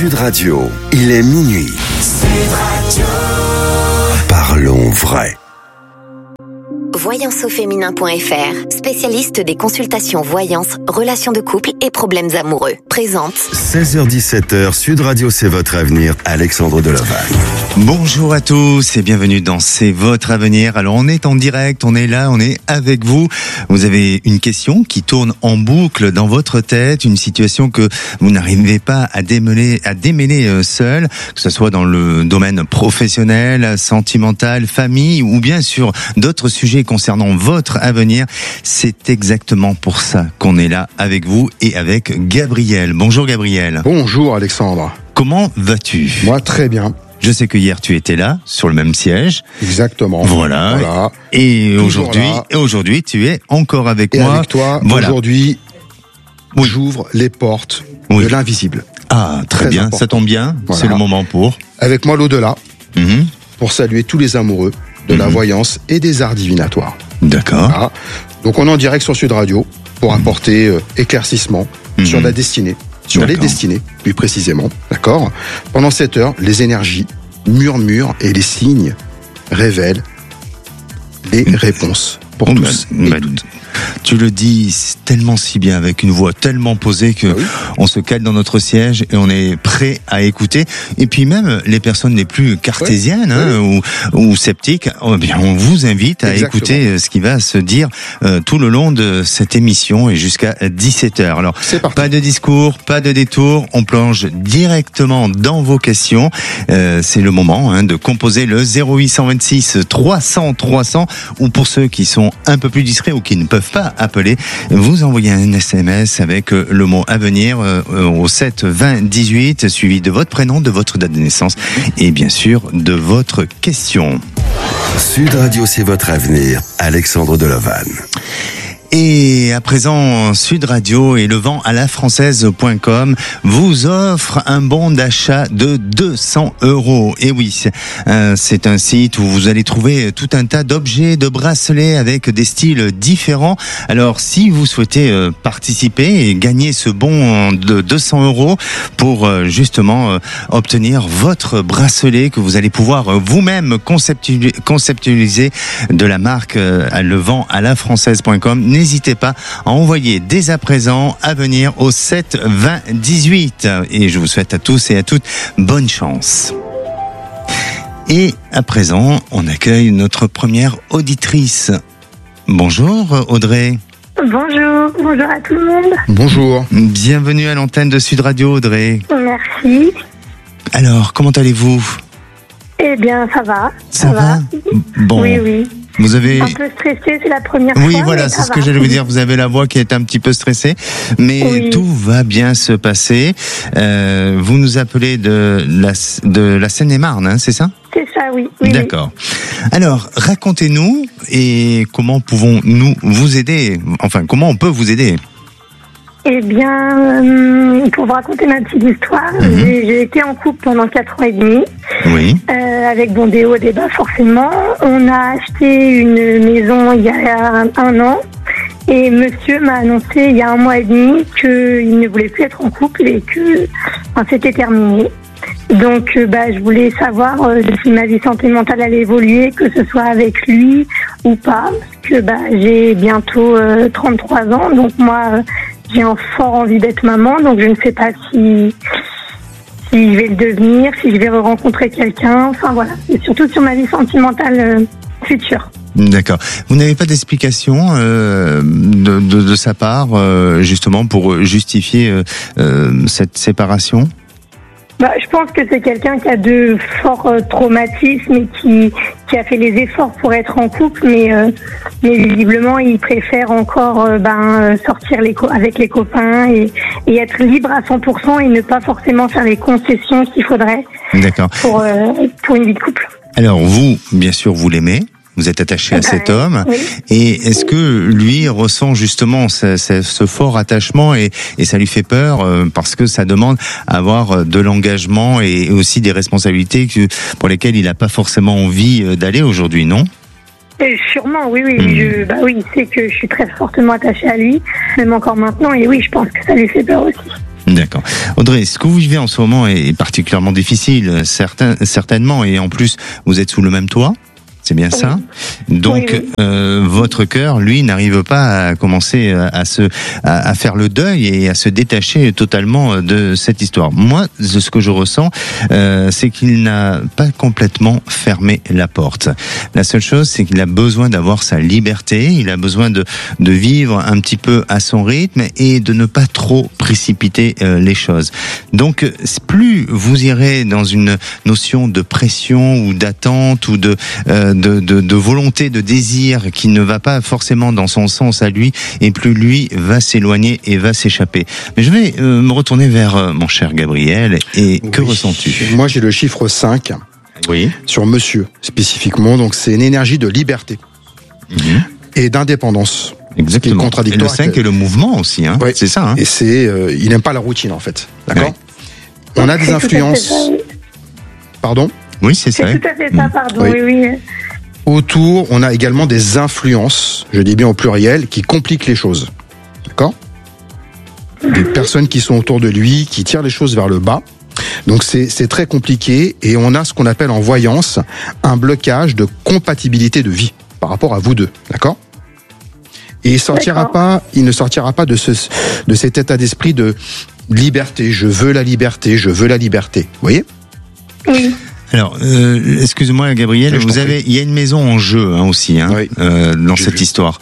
Sud Radio, il est minuit. Sud Radio. Parlons vrai. Voyanceauféminin.fr, spécialiste des consultations voyance, relations de couple et problèmes amoureux, présente 16h-17h, Sud Radio, c'est votre avenir, Alexandre Deleval. Bonjour à tous et bienvenue dans C'est votre avenir. Alors on est en direct, on est là, on est avec vous. Vous avez une question qui tourne en boucle dans votre tête, une situation que vous n'arrivez pas à démêler seul, que ce soit dans le domaine professionnel, sentimental, famille ou bien sur d'autres sujets concernant votre avenir. C'est exactement pour ça qu'on est là avec vous et avec Gabriel. Bonjour Gabriel. Bonjour Alexandre. Comment vas-tu ? Moi très bien. Je sais que hier tu étais là, sur le même siège. Exactement. Voilà. Et aujourd'hui, tu es encore avec moi. Et avec toi, aujourd'hui, j'ouvre les portes de l'invisible. Ah, très bien, important. Ça tombe bien, c'est le moment pour. Avec moi l'au-delà, pour saluer tous les amoureux de la voyance et des arts divinatoires. D'accord. Voilà. Donc on est en direct sur Sud Radio pour apporter éclaircissement sur la destinée. Sur les destinées, plus précisément, d'accord ? Pendant cette heure, les énergies murmurent et les signes révèlent les réponses pour tous et toutes. Tu le dis tellement si bien, avec une voix tellement posée que on se cale dans notre siège et on est prêt à écouter. Et puis même les personnes les plus cartésiennes ou sceptiques, bien on vous invite à écouter ce qui va se dire tout le long de cette émission et jusqu'à 17h. Alors pas de discours, pas de détour, on plonge directement dans vos questions. C'est le moment de composer le 0826 300 300 ou pour ceux qui sont un peu plus discrets ou qui ne peuvent pas appeler, vous envoyez un SMS avec le mot avenir au 7 20 18 suivi de votre prénom, de votre date de naissance et bien sûr de votre question. Sud Radio, c'est votre avenir, Alexandre Deleval. Et à présent, Sud Radio et leventàlafrançaise.com vous offre un bon d'achat de 200 €. Et oui, c'est un site où vous allez trouver tout un tas d'objets, de bracelets avec des styles différents. Alors, si vous souhaitez participer et gagner ce bon de 200 € pour justement obtenir votre bracelet que vous allez pouvoir vous-même conceptualiser de la marque leventàlafrançaise.com, n'hésitez pas à envoyer dès à présent à venir au 7 20 18 et je vous souhaite à tous et à toutes bonne chance. Et à présent, on accueille notre première auditrice. Bonjour Audrey. Bonjour à tout le monde. Bonjour. Bienvenue à l'antenne de Sud Radio Audrey. Merci. Alors, comment allez-vous ? Eh bien, ça va. Ça va ? Bon. Oui. Vous avez un peu stressé, c'est la première fois. Oui, voilà, c'est ce que j'allais vous dire. Vous avez la voix qui est un petit peu stressée, mais tout va bien se passer. Vous nous appelez de la Seine-et-Marne, c'est ça ? C'est ça, oui. D'accord. Alors, racontez-nous et comment pouvons-nous vous aider ? Enfin, comment on peut vous aider ? Eh bien, pour vous raconter ma petite histoire, j'ai été en couple pendant 4 ans et demi. Oui. Avec des hauts, des bas forcément. On a acheté une maison il y a 1 an. Et monsieur m'a annoncé il y a 1 mois et demi qu'il ne voulait plus être en couple et que c'était terminé. Donc je voulais savoir si ma vie sentimentale allait évoluer, que ce soit avec lui ou pas. Parce que j'ai bientôt 33 ans. Donc moi... j'ai fort envie d'être maman, donc je ne sais pas si je vais le devenir, si je vais rencontrer quelqu'un. Enfin voilà, et surtout sur ma vie sentimentale future. D'accord. Vous n'avez pas d'explication de sa part, justement, pour justifier cette séparation ? Je pense que c'est quelqu'un qui a de forts traumatismes et qui a fait les efforts pour être en couple, mais visiblement il préfère encore sortir avec les copains et être libre à 100% et ne pas forcément faire les concessions qu'il faudrait. D'accord. Pour une vie de couple. Alors vous, bien sûr, vous l'aimez. Vous êtes attaché à cet homme, et est-ce que lui ressent justement ce fort attachement et ça lui fait peur parce que ça demande à avoir de l'engagement et aussi des responsabilités pour lesquelles il n'a pas forcément envie d'aller aujourd'hui, non ? Sûrement, oui. Il sait que je suis très fortement attachée à lui, même encore maintenant, et oui, je pense que ça lui fait peur aussi. D'accord. Audrey, ce que vous vivez en ce moment est particulièrement difficile, certainement, et en plus, vous êtes sous le même toit. C'est bien ça. Donc, votre cœur, lui, n'arrive pas à commencer à faire le deuil et à se détacher totalement de cette histoire. Moi, ce que je ressens, c'est qu'il n'a pas complètement fermé la porte. La seule chose, c'est qu'il a besoin d'avoir sa liberté. Il a besoin de vivre un petit peu à son rythme et de ne pas trop précipiter les choses. Donc, plus vous irez dans une notion de pression ou d'attente ou de volonté, de désir qui ne va pas forcément dans son sens à lui, et plus lui va s'éloigner et va s'échapper. Mais je vais me retourner vers mon cher Gabriel, et que ressens-tu ? Moi, j'ai le chiffre 5 sur monsieur, spécifiquement, donc c'est une énergie de liberté et d'indépendance. Exactement. Qui est contradictoire. Et le 5 est le mouvement aussi, hein. C'est ça. Hein. Et c'est, il n'aime pas la routine, en fait. D'accord ? On a des influences... Pardon ? Oui, c'est ça. C'est tout à fait ça, pardon, oui. Autour, on a également des influences, je dis bien au pluriel, qui compliquent les choses. D'accord ? Des personnes qui sont autour de lui, qui tirent les choses vers le bas. Donc c'est très compliqué, et on a ce qu'on appelle en voyance un blocage de compatibilité de vie par rapport à vous deux. D'accord ? Et il ne sortira pas de cet état d'esprit de liberté. Je veux la liberté, je veux la liberté. Vous voyez ? Oui. Alors, excusez-moi, Gabriel, il y a une maison en jeu aussi dans cette histoire.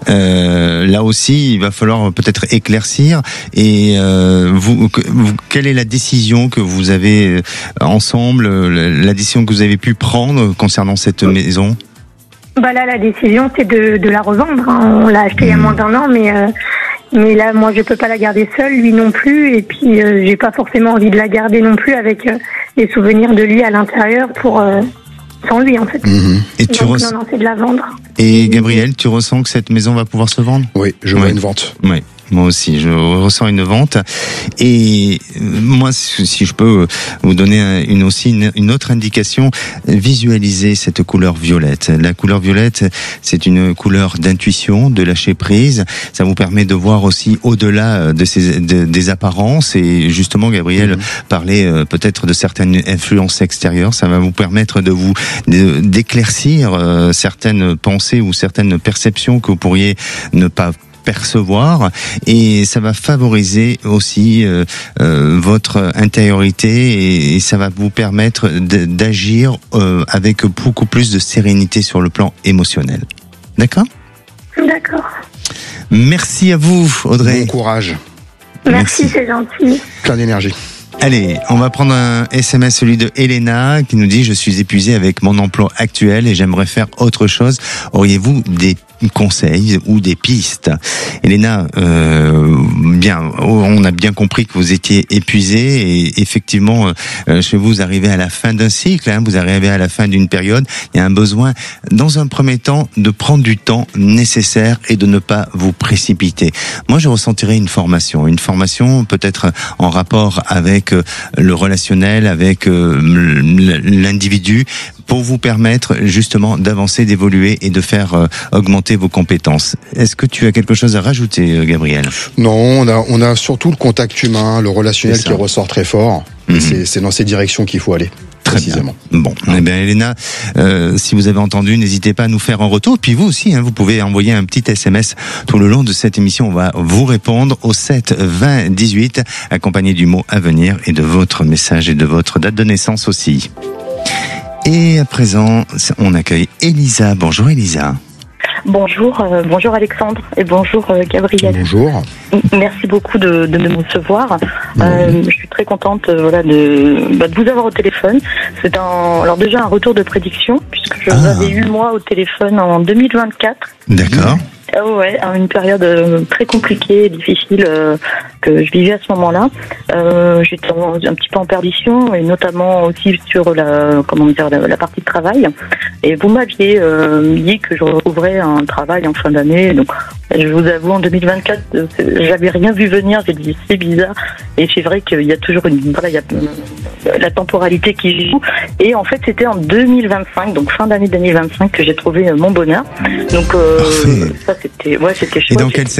Là aussi, il va falloir peut-être éclaircir. Et quelle est la décision que vous avez ensemble, la décision que vous avez pu prendre concernant cette maison ? Bah là, la décision, c'est de la revendre. On l'a achetée il y a moins d'1 an, mais là, moi, je peux pas la garder seule, lui non plus, et puis j'ai pas forcément envie de la garder non plus avec les souvenirs de lui à l'intérieur sans lui, en fait. Et donc, non, c'est de la vendre. Et Gabriel, tu ressens que cette maison va pouvoir se vendre ? Oui, je vois une vente. Oui. Moi aussi, je ressens une vente. Et moi, si je peux vous donner une autre indication, visualisez cette couleur violette. La couleur violette, c'est une couleur d'intuition, de lâcher prise. Ça vous permet de voir aussi au-delà des apparences. Et justement, Gabriel parlait peut-être de certaines influences extérieures. Ça va vous permettre d'éclaircir certaines pensées ou certaines perceptions que vous pourriez ne pas percevoir, et ça va favoriser aussi votre intériorité, et ça va vous permettre d'agir avec beaucoup plus de sérénité sur le plan émotionnel. D'accord ? D'accord. Merci à vous, Audrey. Bon courage. Merci, c'est gentil. Plein d'énergie. Allez, on va prendre un SMS, celui de Elena, qui nous dit « Je suis épuisée avec mon emploi actuel et j'aimerais faire autre chose. Auriez-vous des conseils ou des pistes ?» Elena, on a bien compris que vous étiez épuisée, et effectivement, chez vous arrivez à la fin d'un cycle, vous arrivez à la fin d'une période. Il y a un besoin, dans un premier temps, de prendre du temps nécessaire et de ne pas vous précipiter. Moi, je ressentirais une formation peut-être en rapport avec le relationnel, avec l'individu, pour vous permettre justement d'avancer, d'évoluer et de faire augmenter vos compétences. Est-ce que tu as quelque chose à rajouter, Gabriel ? Non, on a surtout le contact humain, le relationnel qui ressort très fort. C'est dans ces directions qu'il faut aller. Très précisément. Bien. Bon, eh bien, Elena, si vous avez entendu, n'hésitez pas à nous faire un retour. Puis vous aussi, vous pouvez envoyer un petit SMS tout le long de cette émission. On va vous répondre au 7 20 18, accompagné du mot à venir et de votre message et de votre date de naissance aussi. Et à présent, on accueille Elisa. Bonjour Elisa. Bonjour, bonjour Alexandre et bonjour Gabriel. Bonjour. Merci beaucoup de me recevoir. Je suis très contente de vous avoir au téléphone. C'est alors déjà un retour de prédiction puisque je vous avais eu moi au téléphone en 2024. D'accord. Ouais, une période très compliquée et difficile que je vivais à ce moment-là. J'étais un petit peu en perdition et notamment aussi sur la partie de travail. Et vous m'aviez dit que je retrouverais un travail en fin d'année. Donc, je vous avoue, en 2024, j'avais rien vu venir. J'ai dit c'est bizarre. Et c'est vrai qu'il y a toujours il y a la temporalité qui joue. Et en fait, c'était en 2025, donc fin d'année 2025, que j'ai trouvé mon bonheur. Donc ça c'était chouette. Et dans quel secteur ?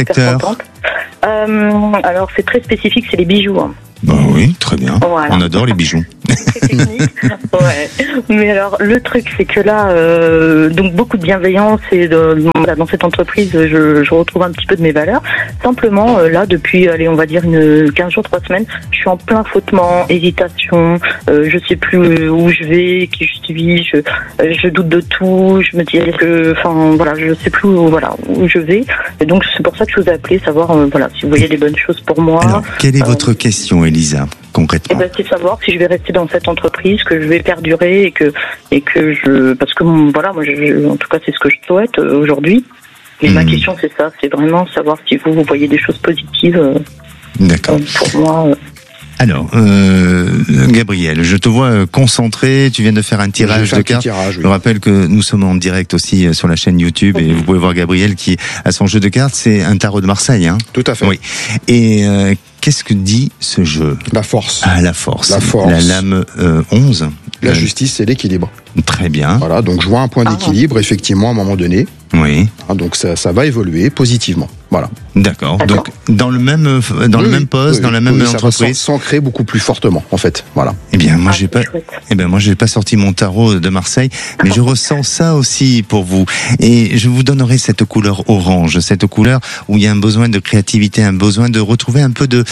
Alors c'est très spécifique, c'est les bijoux. Hein. Bah oui, très bien. Voilà. On adore les bijoux. Très technique. Ouais. Mais alors le truc c'est que là, donc beaucoup de bienveillance et dans cette entreprise, je retrouve un petit peu de mes valeurs. Simplement là depuis, on va dire 15 jours, 3 semaines, je suis en plein flottement, hésitation. Je sais plus où je vais, qui je suis. Je doute de tout. Je me dis que, je sais plus où je vais. Et donc c'est pour ça que je vous ai appelé, savoir si vous voyez des bonnes choses pour moi. Alors, quelle est votre question, Elisa, concrètement? C'est savoir si je vais rester dans cette entreprise, que je vais perdurer et que parce que moi, en tout cas, c'est ce que je souhaite aujourd'hui. Mais ma question, c'est ça, c'est vraiment savoir si vous voyez des choses positives. D'accord. Pour moi. Alors, Gabriel, je te vois concentré, tu viens de faire un tirage de cartes. Je rappelle que nous sommes en direct aussi sur la chaîne YouTube et vous pouvez voir Gabriel qui a son jeu de cartes, c'est un tarot de Marseille. Hein. Tout à fait. Oui. Et qu'est-ce que dit ce jeu? La force. Ah, la force. La force. La lame 11. La justice et l'équilibre. Très bien. Voilà, donc je vois un point d'équilibre, effectivement, à un moment donné. Oui. Donc ça va évoluer positivement. Voilà. D'accord. Donc dans le même poste, dans la même entreprise, ça va s'ancrer beaucoup plus fortement, en fait. Voilà. Eh bien, moi j'ai pas sorti mon tarot de Marseille, mais je ressens ça aussi pour vous. Et je vous donnerai cette couleur orange, cette couleur où il y a un besoin de créativité, un besoin de retrouver un peu de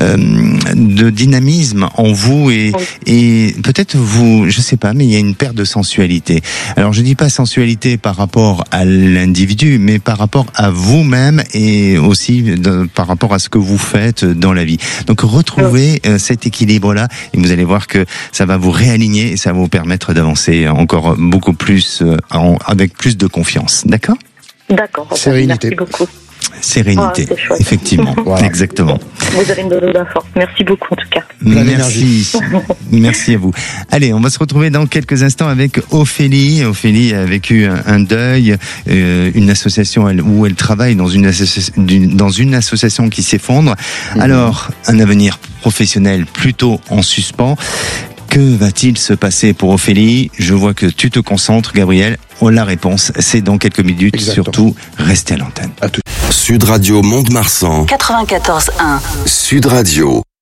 dynamisme en vous et peut-être vous, je sais pas, mais il y a une perte de sensualité. Alors je dis pas sensualité par rapport à l'individu, mais par rapport à vous-même et aussi par rapport à ce que vous faites dans la vie. Donc retrouvez cet équilibre-là et vous allez voir que ça va vous réaligner et ça va vous permettre d'avancer encore beaucoup plus, avec plus de confiance. D'accord ? D'accord. Sérénité. Merci beaucoup. Sérénité, effectivement, voilà. Exactement. Vous allez me donner de la force. Merci beaucoup en tout cas. Merci, merci à vous. Allez, on va se retrouver dans quelques instants avec Ophélie. Ophélie a vécu un deuil, une association où elle travaille dans une association qui s'effondre. Alors, un avenir professionnel plutôt en suspens. Que va-t-il se passer pour Ophélie? Je vois que tu te concentres, Gabriel. La réponse, c'est dans quelques minutes. Exactement. Surtout, restez à l'antenne. Sud Radio Mont-de-Marsan 94.1 Sud Radio.